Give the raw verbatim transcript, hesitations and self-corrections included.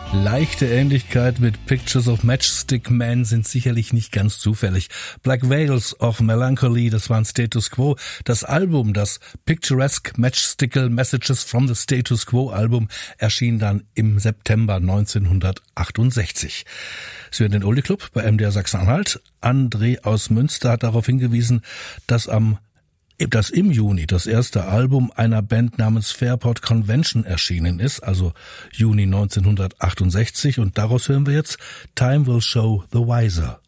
Leichte Ähnlichkeit mit Pictures of Matchstick Man sind sicherlich nicht ganz zufällig. Black Veils of Melancholy, das war ein Status Quo. Das Album, das Picturesque Matchstickle Messages from the Status Quo Album, erschien dann im September neunzehnhundertachtundsechzig. Sie hören den Oldie Club bei M D R Sachsen-Anhalt. André aus Münster hat darauf hingewiesen, dass am dass im Juni das erste Album einer Band namens Fairport Convention erschienen ist, also Juni neunzehnhundertachtundsechzig, und daraus hören wir jetzt Time Will Show the Wiser.